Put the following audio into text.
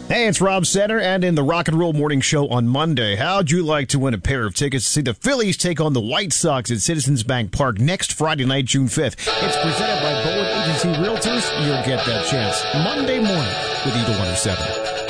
Hey, it's Rob Center, and in the Rock and Roll Morning Show on Monday, how'd you like to win a pair of tickets to see the Phillies take on the White Sox at Citizens Bank Park next Friday night, June 5th? It's presented by Bowen Agency Realtors. You'll get that chance Monday morning with Eagle 107.